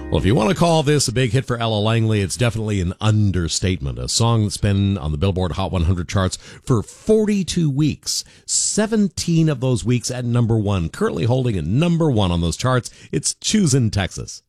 Well, if you want to call this a big hit for Ella Langley, it's definitely an understatement. A song that's been on the Billboard Hot 100 charts for 42 weeks, 17 of those weeks at number one. Currently holding at number one on those charts, it's Choosin' Texas.